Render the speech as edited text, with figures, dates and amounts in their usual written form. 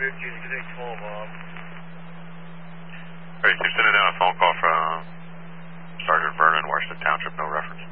Hey, you're sending out a phone call from Sergeant Vernon, Washington Township, no reference.